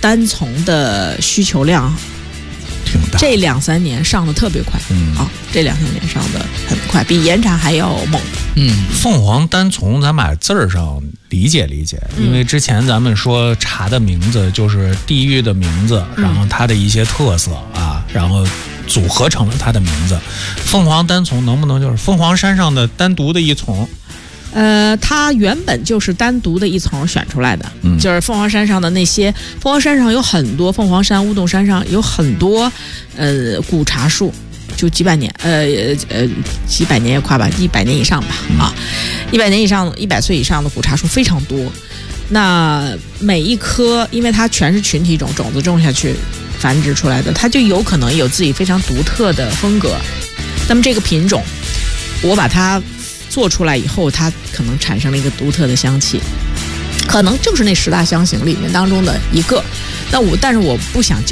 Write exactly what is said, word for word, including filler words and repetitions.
单丛的需求量挺大， 这两三年上的特别快， 嗯啊，这两三年上的很快，比岩茶还要猛。 嗯，凤凰单丛，咱把字儿上理解理解，因为之前咱们说茶的名字就是地域的名字， 嗯、 然后它的一些特色啊，然后组合成了它的名字。凤凰单丛能不能就是凤凰山上的单独的一丛？ 呃，它原本就是单独的一丛选出来的， 嗯、 就是凤凰山上的那些，凤凰山上有很多，凤凰山、乌洞山上有很多，呃，古茶树，就几百年，呃呃，几百年也夸吧，一百年以上吧， 嗯、 啊，一百年以上、一百岁以上的古茶树非常多。那每一棵，因为它全是群体种，种子种下去繁殖出来的，它就有可能有自己非常独特的风格。那么这个品种，我把它做出来以后，它可能产生了一个独特的香气，可能就是那十大香型里面当中的一个。那我，但是我不想